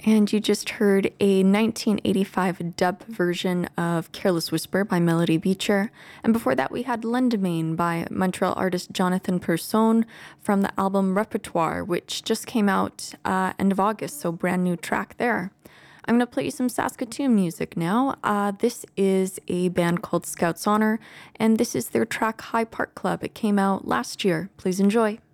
And you just heard a 1985 dub version of Careless Whisper by Melody Beecher. And before that, we had Lendemain by Montreal artist Jonathan Persone from the album Repertoire, which just came out end of August, so brand new track there. I'm going to play you some Saskatoon music now. This is a band called Scouts Honor, and this is their track High Park Club. It came out last year. Please enjoy.